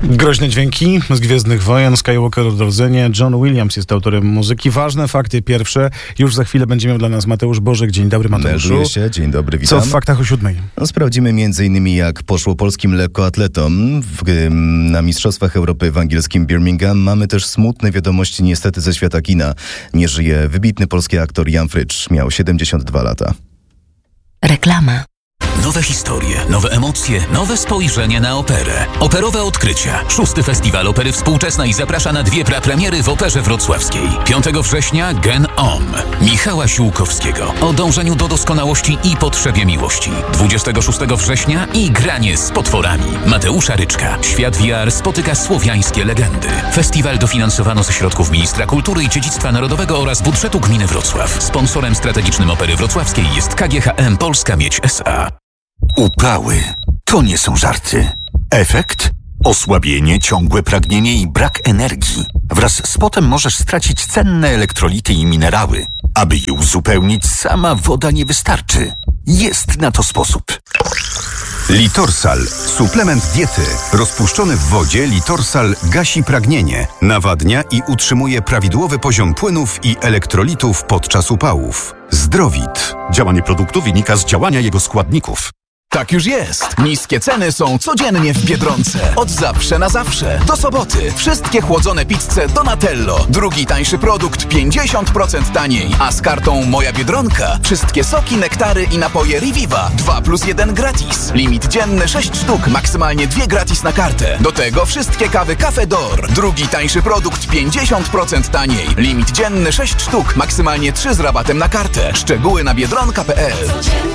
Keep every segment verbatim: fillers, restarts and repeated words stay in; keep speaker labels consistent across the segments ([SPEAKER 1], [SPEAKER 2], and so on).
[SPEAKER 1] Groźne dźwięki z Gwiezdnych Wojen, Skywalker Odrodzenie. John Williams jest autorem muzyki. Ważne fakty pierwsze. Już za chwilę będzie miał dla nas Mateusz Bożek. Dzień dobry, Mateuszu.
[SPEAKER 2] Melduje się. Dzień dobry, witam.
[SPEAKER 1] Co w faktach o siódmej?
[SPEAKER 2] No, sprawdzimy między innymi, jak poszło polskim lekkoatletom w, na Mistrzostwach Europy w angielskim Birmingham. Mamy też smutne wiadomości niestety ze świata kina. Nie żyje wybitny polski aktor Jan Frycz. Miał siedemdziesiąt dwa lata.
[SPEAKER 3] Reklama.
[SPEAKER 4] Nowe historie, nowe emocje, nowe spojrzenie na operę. Operowe odkrycia. Szósty Festiwal Opery Współczesnej zaprasza na dwie prapremiery w Operze Wrocławskiej. piątego września Gen Om Michała Siłkowskiego o dążeniu do doskonałości i potrzebie miłości. dwudziestego szóstego września i Granie z potworami Mateusza Ryczka. Świat V R spotyka słowiańskie legendy. Festiwal dofinansowano ze środków Ministra Kultury i Dziedzictwa Narodowego oraz budżetu Gminy Wrocław. Sponsorem strategicznym Opery Wrocławskiej jest K G H M Polska Miedź S A.
[SPEAKER 5] Upały to nie są żarty. Efekt? Osłabienie, ciągłe pragnienie i brak energii. Wraz z potem możesz stracić cenne elektrolity i minerały. Aby je uzupełnić, sama woda nie wystarczy. Jest na to sposób.
[SPEAKER 6] Litorsal. Suplement diety. Rozpuszczony w wodzie Litorsal gasi pragnienie, nawadnia i utrzymuje prawidłowy poziom płynów i elektrolitów podczas upałów. Zdrowit.
[SPEAKER 7] Działanie produktu wynika z działania jego składników.
[SPEAKER 8] Tak już jest. Niskie ceny są codziennie w Biedronce. Od zawsze na zawsze. Do soboty. Wszystkie chłodzone pizze Donatello. Drugi tańszy produkt pięćdziesiąt procent taniej. A z kartą Moja Biedronka wszystkie soki, nektary i napoje Reviva. dwa plus jeden gratis. Limit dzienny sześć sztuk. Maksymalnie dwie gratis na kartę. Do tego wszystkie kawy Cafe D'Or. Drugi tańszy produkt pięćdziesiąt procent taniej. Limit dzienny sześć sztuk. Maksymalnie trzy z rabatem na kartę. Szczegóły na biedronka kropka p l.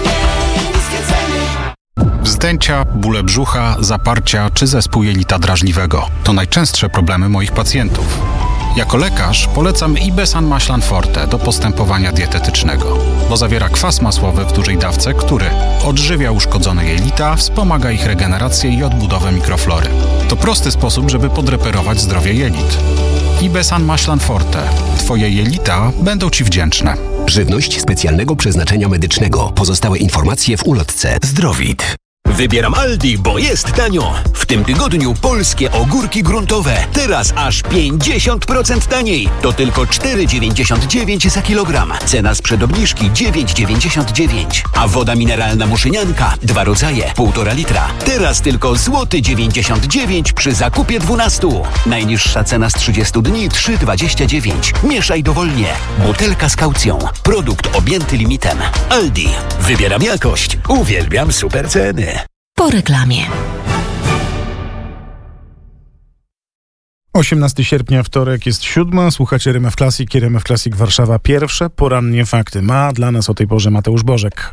[SPEAKER 9] Wzdęcia, bóle brzucha, zaparcia czy zespół jelita drażliwego to najczęstsze problemy moich pacjentów. Jako lekarz polecam Ibesan Maślan Forte do postępowania dietetycznego, bo zawiera kwas masłowy w dużej dawce, który odżywia uszkodzone jelita, wspomaga ich regenerację i odbudowę mikroflory. To prosty sposób, żeby podreperować zdrowie jelit. Ibesan Maślan Forte. Twoje jelita będą Ci wdzięczne.
[SPEAKER 10] Żywność specjalnego przeznaczenia medycznego. Pozostałe informacje w ulotce. Zdrowit.
[SPEAKER 11] Wybieram Aldi, bo jest tanio. W tym tygodniu polskie ogórki gruntowe. Teraz aż pięćdziesiąt procent taniej. To tylko cztery dziewięćdziesiąt dziewięć za kilogram. Cena sprzed obniżki dziewięć dziewięćdziesiąt dziewięć. A woda mineralna Muszynianka, dwa rodzaje, półtora litra. Teraz tylko złoty dziewięćdziesiąt dziewięć przy zakupie dwunastu. Najniższa cena z trzydziestu dni trzy dwadzieścia dziewięć. Mieszaj dowolnie. Butelka z kaucją. Produkt objęty limitem. Aldi. Wybieram jakość. Uwielbiam super ceny.
[SPEAKER 3] Po reklamie.
[SPEAKER 1] osiemnastego sierpnia, wtorek, jest siódma. Słuchacie R M F Classic, R M F Classic Warszawa. Pierwsze porannie fakty ma dla nas o tej porze Mateusz Bożek.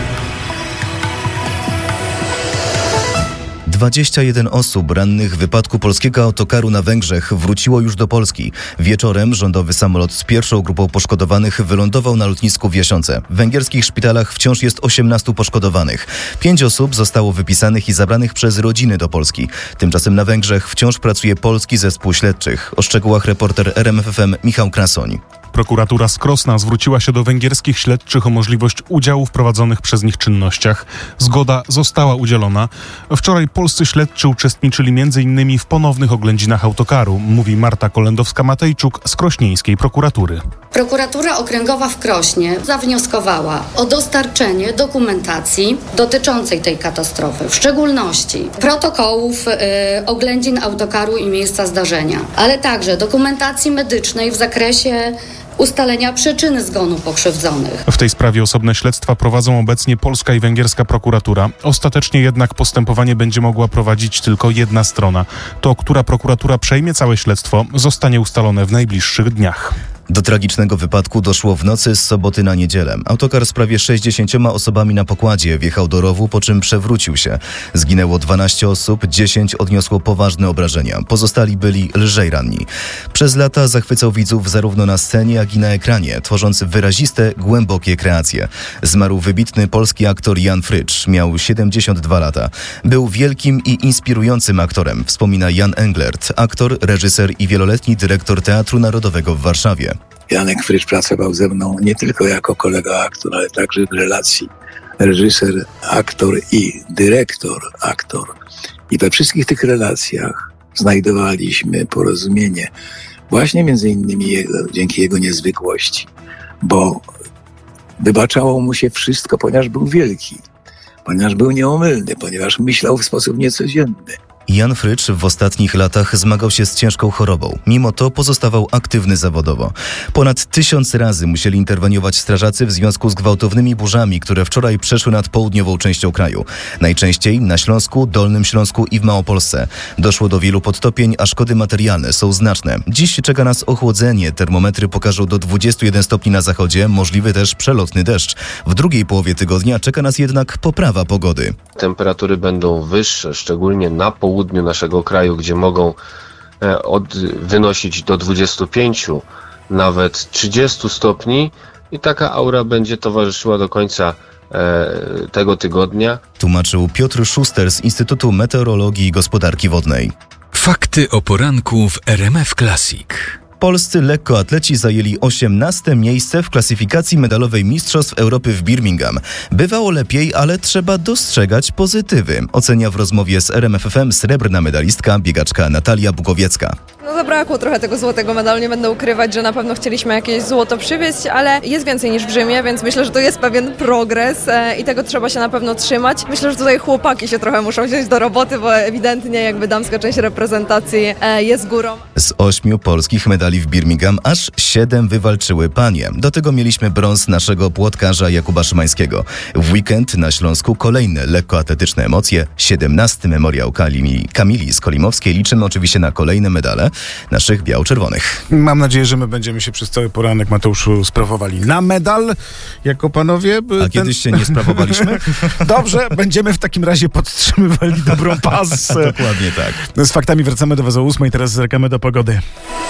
[SPEAKER 2] dwadzieścia jeden osób rannych w wypadku polskiego autokaru na Węgrzech wróciło już do Polski. Wieczorem rządowy samolot z pierwszą grupą poszkodowanych wylądował na lotnisku w Jasionce. W węgierskich szpitalach wciąż jest osiemnastu poszkodowanych. Pięć osób zostało wypisanych i zabranych przez rodziny do Polski. Tymczasem na Węgrzech wciąż pracuje polski zespół śledczych. O szczegółach reporter R M F F M Michał Krasoń.
[SPEAKER 12] Prokuratura z Krosna zwróciła się do węgierskich śledczych o możliwość udziału w prowadzonych przez nich czynnościach. Zgoda została udzielona. Wczoraj polscy śledczy uczestniczyli między innymi w ponownych oględzinach autokaru, mówi Marta Kolendowska-Matejczuk z krośnieńskiej prokuratury.
[SPEAKER 13] Prokuratura Okręgowa w Krośnie zawnioskowała o dostarczenie dokumentacji dotyczącej tej katastrofy, w szczególności protokołów yy, oględzin autokaru i miejsca zdarzenia, ale także dokumentacji medycznej w zakresie ustalenia przyczyny zgonu pokrzywdzonych.
[SPEAKER 12] W tej sprawie osobne śledztwa prowadzą obecnie polska i węgierska prokuratura. Ostatecznie jednak postępowanie będzie mogła prowadzić tylko jedna strona. To, która prokuratura przejmie całe śledztwo, zostanie ustalone w najbliższych dniach.
[SPEAKER 2] Do tragicznego wypadku doszło w nocy z soboty na niedzielę. Autokar z prawie sześćdziesięcioma osobami na pokładzie wjechał do rowu, po czym przewrócił się. Zginęło dwanaście osób, dziesięć odniosło poważne obrażenia. Pozostali byli lżej ranni. Przez lata zachwycał widzów zarówno na scenie, jak i na ekranie, tworząc wyraziste, głębokie kreacje. Zmarł wybitny polski aktor Jan Frycz. Miał siedemdziesiąt dwa lata. Był wielkim i inspirującym aktorem, wspomina Jan Englert, aktor, reżyser i wieloletni dyrektor Teatru Narodowego w Warszawie.
[SPEAKER 14] Janek Frycz pracował ze mną nie tylko jako kolega aktor, ale także w relacji reżyser, aktor i dyrektor, aktor. I we wszystkich tych relacjach znajdowaliśmy porozumienie właśnie między innymi jego, dzięki jego niezwykłości, bo wybaczało mu się wszystko, ponieważ był wielki, ponieważ był nieomylny, ponieważ myślał w sposób niecodzienny.
[SPEAKER 2] Jan Frycz w ostatnich latach zmagał się z ciężką chorobą. Mimo to pozostawał aktywny zawodowo. Ponad tysiąc razy musieli interweniować strażacy w związku z gwałtownymi burzami, które wczoraj przeszły nad południową częścią kraju. Najczęściej na Śląsku, Dolnym Śląsku i w Małopolsce. Doszło do wielu podtopień, a szkody materialne są znaczne. Dziś czeka nas ochłodzenie. Termometry pokażą do dwudziestu jeden stopni na zachodzie, możliwy też przelotny deszcz. W drugiej połowie tygodnia czeka nas jednak poprawa pogody.
[SPEAKER 15] Temperatury będą wyższe, szczególnie na południu naszego kraju, gdzie mogą e, od, wynosić do dwudziestu pięciu, nawet trzydziestu stopni i taka aura będzie towarzyszyła do końca e, tego tygodnia.
[SPEAKER 2] Tłumaczył Piotr Szuster z Instytutu Meteorologii i Gospodarki Wodnej.
[SPEAKER 4] Fakty o poranku w R M F Classic.
[SPEAKER 2] Polscy lekkoatleci zajęli osiemnaste miejsce w klasyfikacji medalowej Mistrzostw Europy w Birmingham. Bywało lepiej, ale trzeba dostrzegać pozytywy. Ocenia w rozmowie z R M F F M srebrna medalistka, biegaczka Natalia Bukowiecka.
[SPEAKER 16] No zabrakło trochę tego złotego medalu, nie będę ukrywać, że na pewno chcieliśmy jakieś złoto przywieźć, ale jest więcej niż w Rzymie, więc myślę, że to jest pewien progres e, i tego trzeba się na pewno trzymać. Myślę, że tutaj chłopaki się trochę muszą wziąć do roboty, bo ewidentnie jakby damska część reprezentacji e, jest górą.
[SPEAKER 2] Z ośmiu polskich medali w Birmingham aż siedem wywalczyły panie. Do tego mieliśmy brąz naszego płotkarza Jakuba Szymańskiego. W weekend na Śląsku kolejne lekkoatletyczne emocje. siedemnasty memoriał Kamili, Kamili Skolimowskiej. Liczymy oczywiście na kolejne medale naszych biało-czerwonych.
[SPEAKER 1] Mam nadzieję, że my będziemy się przez cały poranek, Mateuszu, sprawowali na medal, jako panowie.
[SPEAKER 2] A
[SPEAKER 1] ten...
[SPEAKER 2] kiedyś się nie sprawowaliśmy?
[SPEAKER 1] Dobrze, będziemy w takim razie podtrzymywali dobrą pasę.
[SPEAKER 2] Dokładnie tak.
[SPEAKER 1] Z faktami wracamy do was o ósmej, teraz zerkamy do pogody.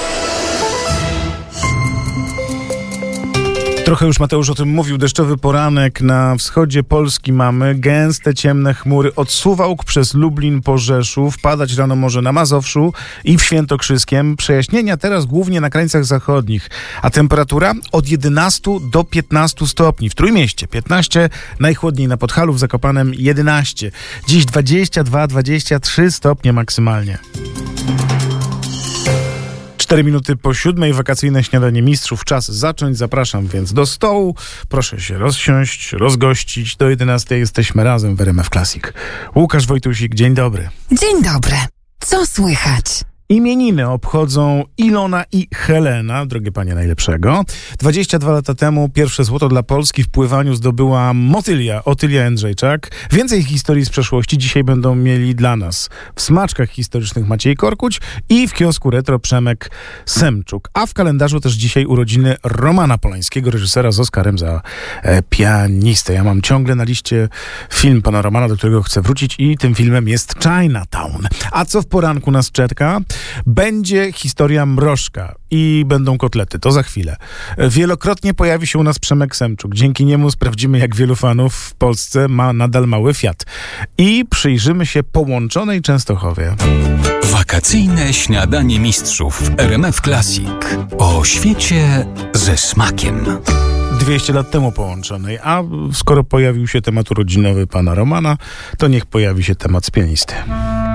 [SPEAKER 1] Trochę już Mateusz o tym mówił. Deszczowy poranek na wschodzie Polski mamy. Gęste, ciemne chmury od Suwałk przez Lublin po Rzeszów. Padać rano może na Mazowszu i w Świętokrzyskiem. Przejaśnienia teraz głównie na krańcach zachodnich. A temperatura od jedenastu do piętnastu stopni. W Trójmieście piętnaście, najchłodniej na Podhalu, w Zakopanem jedenaście. Dziś dwadzieścia dwa dwadzieścia trzy stopnie maksymalnie. Cztery minuty po siódmej, wakacyjne śniadanie mistrzów. Czas zacząć. Zapraszam więc do stołu. Proszę się rozsiąść, rozgościć. Do jedenastej jesteśmy razem w R M F Classic. Łukasz Wojtusik, dzień dobry.
[SPEAKER 3] Dzień dobry. Co słychać?
[SPEAKER 1] Imieniny obchodzą Ilona i Helena, drogie panie najlepszego. dwadzieścia dwa lata temu pierwsze złoto dla Polski w pływaniu zdobyła Motylia, Otylia Jędrzejczak. Więcej historii z przeszłości dzisiaj będą mieli dla nas w smaczkach historycznych Maciej Korkuć i w kiosku retro Przemek Semczuk. A w kalendarzu też dzisiaj urodziny Romana Polańskiego, reżysera z Oscarem za e, pianistę. Ja mam ciągle na liście film pana Romana, do którego chcę wrócić i tym filmem jest Chinatown. A co w poranku nas czeka? Będzie historia mrożka i będą kotlety, to za chwilę. Wielokrotnie pojawi się u nas Przemek Semczuk. Dzięki niemu sprawdzimy, jak wielu fanów w Polsce ma nadal mały Fiat. I przyjrzymy się połączonej Częstochowie.
[SPEAKER 4] Wakacyjne śniadanie mistrzów w R M F Classic. O świecie ze smakiem.
[SPEAKER 1] dwieście lat temu połączonej, a skoro pojawił się temat urodzinowy pana Romana, to niech pojawi się temat z pianisty.